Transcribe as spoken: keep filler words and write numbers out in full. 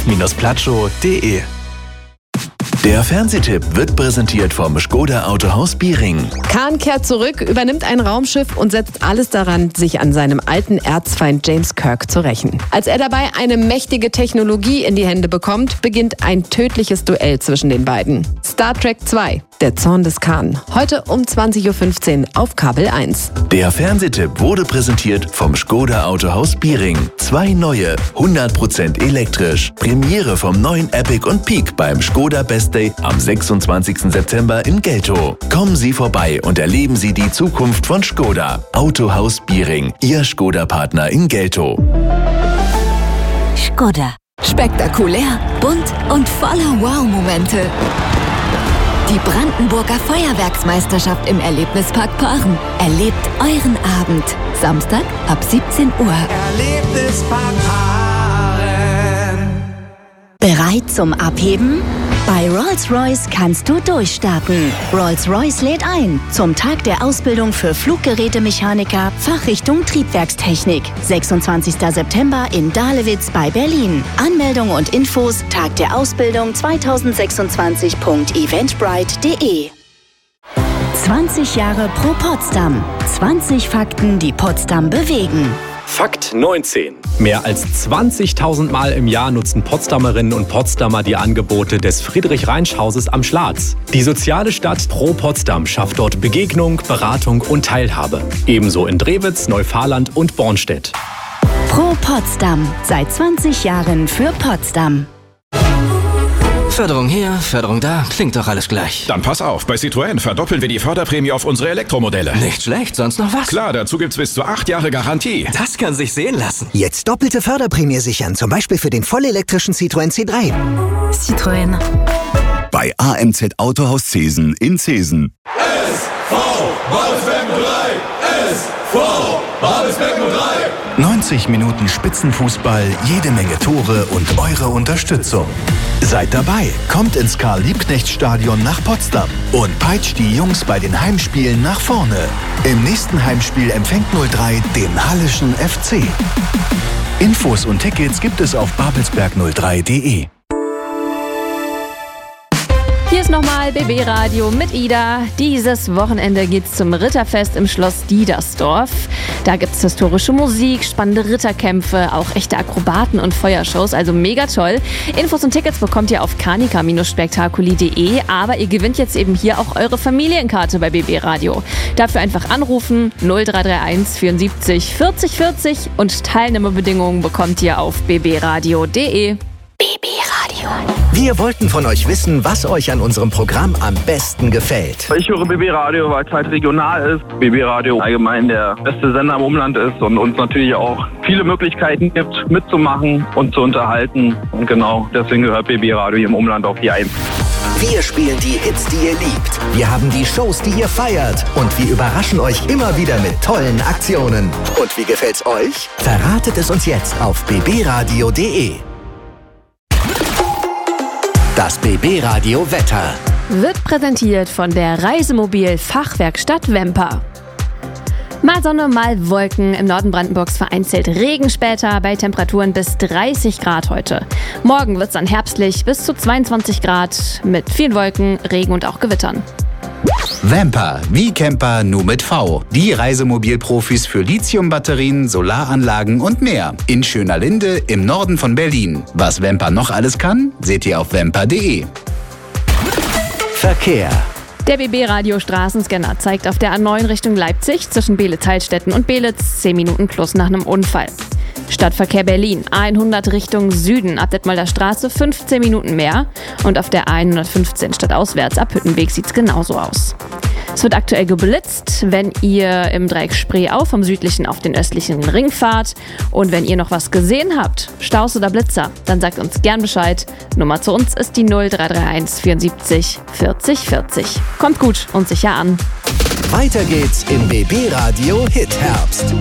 Bindestrich platschow punkt de. Der Fernsehtipp wird präsentiert vom Škoda Autohaus Biering. Khan kehrt zurück, übernimmt ein Raumschiff und setzt alles daran, sich an seinem alten Erzfeind James Kirk zu rächen. Als er dabei eine mächtige Technologie in die Hände bekommt, beginnt ein tödliches Duell zwischen den beiden. Star Trek zwei, der Zorn des Khan. Heute um zwanzig Uhr fünfzehn auf Kabel eins. Der Fernsehtipp wurde präsentiert vom Škoda Autohaus Biering. Zwei neue, hundert Prozent elektrisch. Premiere vom neuen Epic und Peak beim Škoda Best Day am sechsundzwanzigsten September in Geltow. Kommen Sie vorbei und erleben Sie die Zukunft von Škoda. Autohaus Biering, Ihr Škoda-Partner in Geltow. Škoda. Spektakulär, bunt und voller Wow-Momente. Die Brandenburger Feuerwerksmeisterschaft im Erlebnispark Paaren. Erlebt euren Abend. Samstag ab siebzehn Uhr. Erlebnispark Paaren. Bereit zum Abheben? Bei Rolls-Royce kannst du durchstarten. Rolls-Royce lädt ein zum Tag der Ausbildung für Fluggerätemechaniker, Fachrichtung Triebwerkstechnik. sechsundzwanzigsten September in Dahlewitz bei Berlin. Anmeldung und Infos Tag der Ausbildung zweitausendsechsundzwanzig punkt eventbrite punkt de. zwanzig Jahre Pro Potsdam. zwanzig Fakten, die Potsdam bewegen. Fakt neunzehn. Mehr als zwanzigtausend Mal im Jahr nutzen Potsdamerinnen und Potsdamer die Angebote des Friedrich-Reinsch-Hauses am Schlatz. Die soziale Stadt Pro Potsdam schafft dort Begegnung, Beratung und Teilhabe. Ebenso in Drewitz, Neufahrland und Bornstedt. Pro Potsdam. Seit zwanzig Jahren für Potsdam. Förderung hier, Förderung da, klingt doch alles gleich. Dann pass auf, bei Citroën verdoppeln wir die Förderprämie auf unsere Elektromodelle. Nicht schlecht, sonst noch was? Klar, dazu gibt's bis zu acht Jahre Garantie. Das kann sich sehen lassen. Jetzt doppelte Förderprämie sichern, zum Beispiel für den vollelektrischen Citroën C drei. Citroën. Bei A M Z Autohaus Zesen in Zesen. S V Babelsberg null drei! S V Babelsberg null drei! neunzig Minuten Spitzenfußball, jede Menge Tore und eure Unterstützung. Seid dabei, kommt ins Karl-Liebknecht-Stadion nach Potsdam und peitscht die Jungs bei den Heimspielen nach vorne. Im nächsten Heimspiel empfängt null drei den Hallischen F C. Infos und Tickets gibt es auf babelsberg null drei punkt de. Hier ist nochmal B B Radio mit Ida. Dieses Wochenende geht's zum Ritterfest im Schloss Diedersdorf. Da gibt's historische Musik, spannende Ritterkämpfe, auch echte Akrobaten und Feuershows, also mega toll. Infos und Tickets bekommt ihr auf kanika spektakuli punkt de, aber ihr gewinnt jetzt eben hier auch eure Familienkarte bei B B Radio. Dafür einfach anrufen null drei drei eins vierundsiebzig vierzig vierzig und Teilnahmebedingungen bekommt ihr auf b b radio punkt de. B B Radio. Wir wollten von euch wissen, was euch an unserem Programm am besten gefällt. Ich höre B B Radio, weil es halt regional ist. B B Radio allgemein der beste Sender im Umland ist und uns natürlich auch viele Möglichkeiten gibt, mitzumachen und zu unterhalten. Und genau deswegen gehört B B Radio hier im Umland auf die eins. Wir spielen die Hits, die ihr liebt. Wir haben die Shows, die ihr feiert. Und wir überraschen euch immer wieder mit tollen Aktionen. Und wie gefällt's euch? Verratet es uns jetzt auf b b radio punkt de. Das B B Radio Wetter wird präsentiert von der Reisemobil Fachwerkstatt Wemper. Mal Sonne, mal Wolken. Im Norden Brandenburgs vereinzelt Regen später bei Temperaturen bis dreißig Grad heute. Morgen wird es dann herbstlich bis zu zweiundzwanzig Grad mit vielen Wolken, Regen und auch Gewittern. Wemper, wie Camper, nur mit V. Die Reisemobilprofis für Lithiumbatterien, Solaranlagen und mehr. In Schönerlinde im Norden von Berlin. Was Wemper noch alles kann, seht ihr auf wemper punkt de. Verkehr. Der B B-Radio Straßenscanner zeigt auf der A neun Richtung Leipzig zwischen Beelitz-Heilstätten und Beelitz zehn Minuten plus nach einem Unfall. Stadtverkehr Berlin, A hundert Richtung Süden, ab Detmolder Straße fünfzehn Minuten mehr. Und auf der A hundertfünfzehn stadtauswärts ab Hüttenweg sieht es genauso aus. Es wird aktuell geblitzt, wenn ihr im Dreieck Spreeau vom südlichen auf den östlichen Ring fahrt. Und wenn ihr noch was gesehen habt, Staus oder Blitzer, dann sagt uns gern Bescheid. Nummer zu uns ist die null drei drei eins vierundsiebzig vierzig vierzig. Kommt gut und sicher an. Weiter geht's im B B Radio Hit Herbst.